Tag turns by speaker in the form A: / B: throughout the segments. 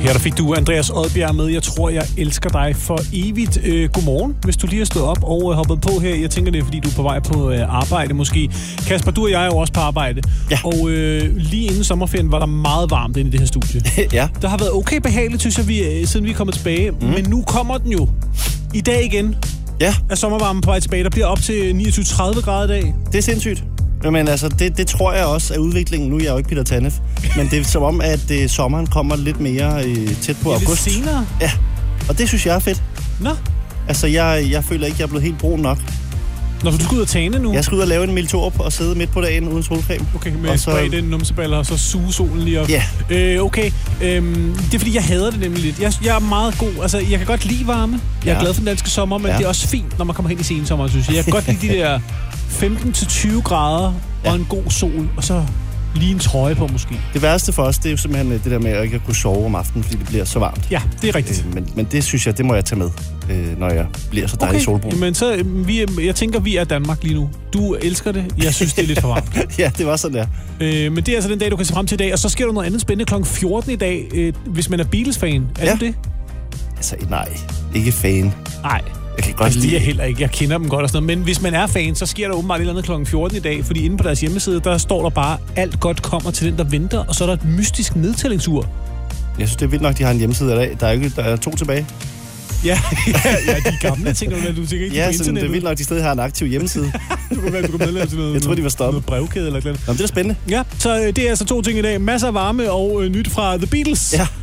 A: Her der fik du Andreas Odbjerg med. Jeg tror, jeg elsker dig for evigt. Godmorgen, hvis du lige har stået op og hoppet på her. Jeg tænker, det er, fordi du er på vej på arbejde måske. Kasper, du og jeg er jo også på arbejde.
B: Ja.
A: Og lige inden sommerferien var der meget varmt inde i det her studie.
B: Ja.
A: Der har været okay behageligt, synes jeg, siden vi er kommet tilbage. Men nu kommer den jo. I dag igen er sommervarmen på vej tilbage. Der bliver op til 29-30 grader i dag.
B: Det er sindssygt. Men altså, det tror jeg også er udviklingen. Nu er jeg jo ikke Peter Tanef. Men det er som om, at sommeren kommer lidt mere tæt på august.
A: Lidt senere?
B: Ja, og det synes jeg er fedt.
A: Nå?
B: Altså, jeg føler ikke, jeg er blevet helt brun nok.
A: Når du skal ud og træne nu?
B: Jeg skal ud og lave en Miltorp og sidde midt på dagen uden solcreme.
A: Okay, med spredte numseballer og så suge solen lige op.
B: Ja.
A: Okay, det er fordi, jeg hader det nemlig lidt. Jeg er meget god, altså jeg kan godt lide varme. Jeg er glad for den danske sommer, men det er også fint, når man kommer hen i sensommeren, synes jeg. Jeg kan godt lide de der 15-20 grader og en god sol, og så lige en trøje på måske.
B: Det værste for os, det er jo simpelthen det der med at ikke kunne sove om aftenen, fordi det bliver så varmt.
A: Ja, det er rigtigt.
B: Men det synes jeg, det må jeg tage med, når jeg bliver så dejlig solbrun.
A: Men så, jeg tænker, vi er Danmark lige nu. Du elsker det, jeg synes, det er lidt for varmt.
B: Ja, det var sådan der.
A: Men det er altså den dag, du kan se frem til i dag, og så sker der noget andet spændende kl. 14 i dag, hvis man er Beatles-fan. Er du det?
B: Altså, nej. Ikke fan.
A: Nej.
B: Jeg kan godt
A: lide. Jeg heller ikke. Jeg kender dem godt og sådan noget. Men hvis man er fan, så sker der åbenbart et eller andet kl. 14 i dag, fordi inde på deres hjemmeside, der står der bare, alt godt kommer til den, der venter, og så er der et mystisk nedtællingsur. Jeg
B: synes, det er vildt nok, de har en hjemmeside i dag. Der er 2 tilbage.
A: Ja, de gamle ting, du tænker ikke på internettet.
B: Det er vildt nok, de stadig har en aktiv hjemmeside.
A: Du kan medlem til noget.
B: Jeg tror, de var stoppet.
A: Noget brevkæde eller noget.
B: Jamen, det er spændende. Ja,
A: så det er altså 2 ting i dag. Masser af varme og nyt fra The Beatles.
B: Ja.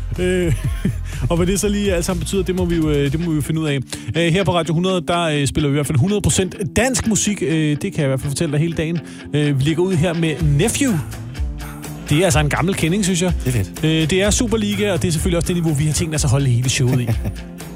A: Og hvad det så lige alt sammen betyder, det må vi jo finde ud af. Her på Radio 100, der spiller vi i hvert fald 100% dansk musik. Det kan jeg i hvert fald fortælle dig hele dagen. Vi ligger ud her med Nephew. Det er altså en gammel kending, synes jeg.
B: Det er fedt.
A: Det er Superliga, og det er selvfølgelig også det niveau, vi har tænkt os at holde hele showet i.